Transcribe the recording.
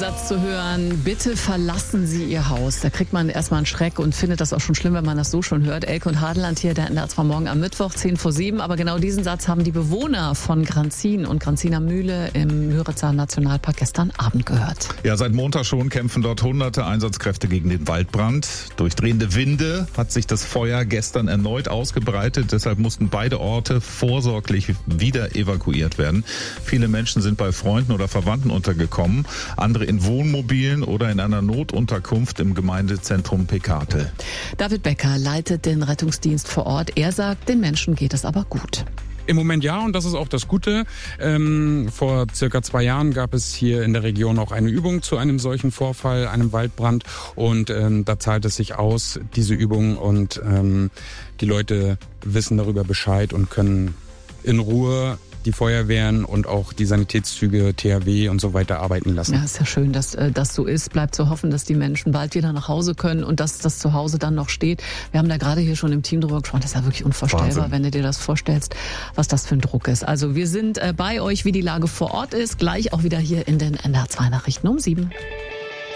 Satz zu hören, bitte verlassen Sie Ihr Haus. Da kriegt man erstmal einen Schreck und findet das auch schon schlimm, wenn man das so schon hört. Elke und Hadeland hier, der NDR 2 Morgen am Mittwoch, 6:50. Aber genau diesen Satz haben die Bewohner von Granzin und Granziner Mühle im Müritzer Nationalpark gestern Abend gehört. Ja, seit Montag schon kämpfen dort hunderte Einsatzkräfte gegen den Waldbrand. Durch drehende Winde hat sich das Feuer gestern erneut ausgebreitet. Deshalb mussten beide Orte vorsorglich wieder evakuiert werden. Viele Menschen sind bei Freunden oder Verwandten untergekommen, andere in Wohnmobilen oder in einer Notunterkunft im Gemeindezentrum Pekate. David Becker leitet den Rettungsdienst vor Ort. Er sagt, den Menschen geht es aber gut. Im Moment ja, und das ist auch das Gute. Vor circa 2 Jahren gab es hier in der Region auch eine Übung zu einem solchen Vorfall, einem Waldbrand. Und da zahlt es sich aus, diese Übung. Und die Leute wissen darüber Bescheid und können in Ruhe die Feuerwehren und auch die Sanitätszüge, THW und so weiter arbeiten lassen. Ja, ist ja schön, dass das so ist. Bleibt zu hoffen, dass die Menschen bald wieder nach Hause können und dass das Zuhause dann noch steht. Wir haben da gerade hier schon im Team drüber gesprochen. Das ist ja wirklich unvorstellbar, Wahnsinn, wenn du dir das vorstellst, was das für ein Druck ist. Also wir sind bei euch, wie die Lage vor Ort ist. Gleich auch wieder hier in den NDR 2 Nachrichten um 7.